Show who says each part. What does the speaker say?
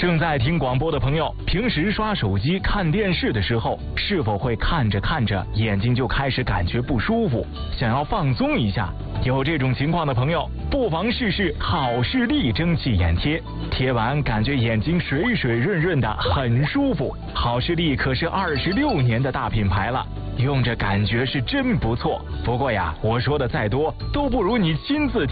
Speaker 1: 正在听广播的朋友，平时刷手机看电视的时候，是否会看着看着眼睛就开始感觉不舒服，想要放松一下？有这种情况的朋友，不妨试试好视力蒸汽眼贴，贴完感觉眼睛水水润润的，很舒服。好视力可是26年的大品牌了，用着感觉是真不错。不过呀，我说的再多都不如你亲自